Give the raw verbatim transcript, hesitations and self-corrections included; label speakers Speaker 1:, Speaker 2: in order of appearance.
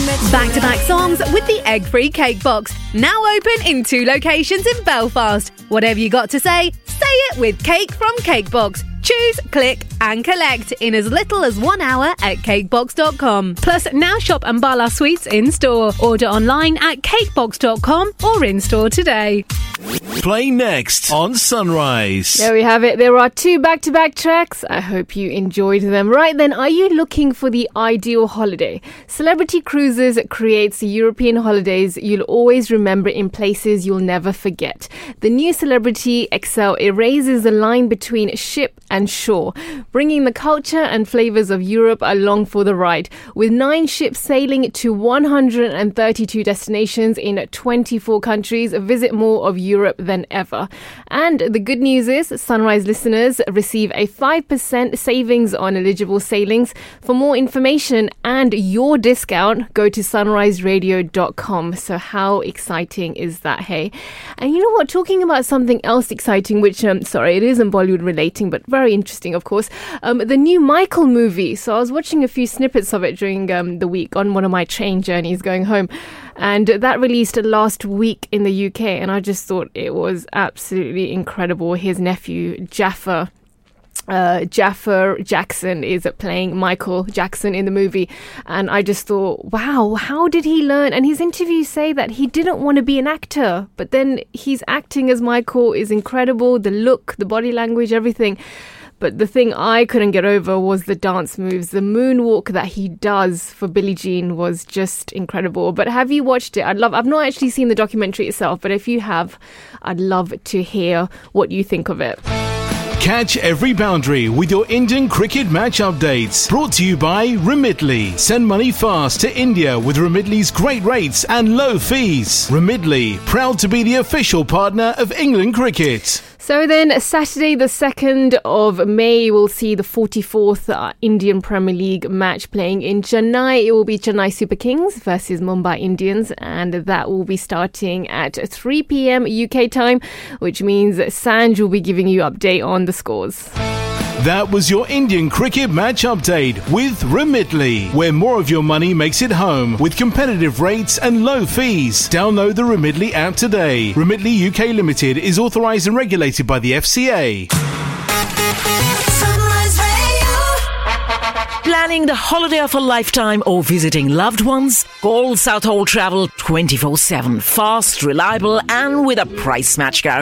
Speaker 1: Back-to-back songs with the egg-free cake box. Now open in two locations in Belfast. Whatever you got to say, say it with Cake from Cakebox. Choose, click and collect in as little as one hour at cakebox dot com. Plus, now shop Ambala Sweets in-store. Order online at cakebox dot com or in-store today.
Speaker 2: Play next on Sunrise.
Speaker 3: There we have it. There are two back-to-back tracks. I hope you enjoyed them. Right then, are you looking for the ideal holiday? Celebrity Cruises creates European holidays you'll always remember in places you'll never forget. The new Celebrity X L erases the line between ship and shore, bringing the culture and flavours of Europe along for the ride. With nine ships sailing to one hundred thirty-two destinations in twenty-four countries, visit more of Europe than ever. And the good news is Sunrise listeners receive a five percent savings on eligible sailings. For more information and your discount, go to sunrise radio dot com. So how exciting is that, hey? And you know what, talking about something else exciting, which, um, sorry, it isn't Bollywood relating, but very interesting, of course, um, the new Michael movie. So I was watching a few snippets of it during um, the week on one of my train journeys going home. And that released last week in the U K, and I just thought it was absolutely incredible. His nephew, Jaffer, uh, Jaffer Jackson, is playing Michael Jackson in the movie. And I just thought, wow, how did he learn? And his interviews say that he didn't want to be an actor, but then he's acting as Michael is incredible. The look, the body language, everything. But the thing I couldn't get over was the dance moves. The moonwalk that he does for Billie Jean was just incredible. But have you watched it? I'd love, I've not actually seen the documentary itself, but if you have, I'd love to hear what you think of it.
Speaker 2: Catch every boundary with your Indian cricket match updates. Brought to you by Remitly. Send money fast to India with Remitly's great rates and low fees. Remitly, proud to be the official partner of England Cricket.
Speaker 3: So then, Saturday the second of May, we'll see the forty-fourth uh, Indian Premier League match playing in Chennai. It will be Chennai Super Kings versus Mumbai Indians, and that will be starting at three p.m. U K time, which means Sanj will be giving you update on the scores.
Speaker 2: That was your Indian cricket match update with Remitly, where more of your money makes it home with competitive rates and low fees. Download the Remitly app today. Remitly U K Limited is authorised and regulated by the F C A.
Speaker 4: Planning the holiday of a lifetime or visiting loved ones? Call Southall Travel twenty-four seven. Fast, reliable and with a price match guarantee.